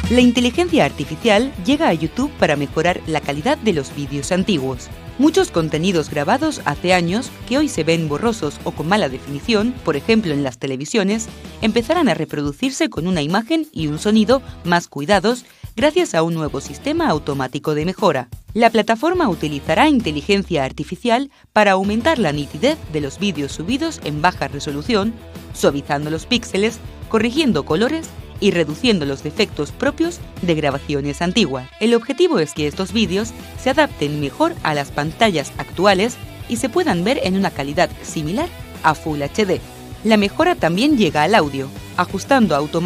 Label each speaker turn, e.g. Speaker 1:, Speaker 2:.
Speaker 1: La inteligencia artificial llega a YouTube para mejorar la calidad de los vídeos antiguos. Muchos contenidos grabados hace años, que hoy se ven borrosos o con mala definición, por ejemplo en las televisiones, empezarán a reproducirse con una imagen y un sonido más cuidados gracias a un nuevo sistema automático de mejora. La plataforma utilizará inteligencia artificial para aumentar la nitidez de los vídeos subidos en baja resolución, suavizando los píxeles, corrigiendo colores y reduciendo los defectos propios de grabaciones antiguas. El objetivo es que estos vídeos se adapten mejor a las pantallas actuales y se puedan ver en una calidad similar a Full HD. La mejora también llega al audio, ajustando automáticamente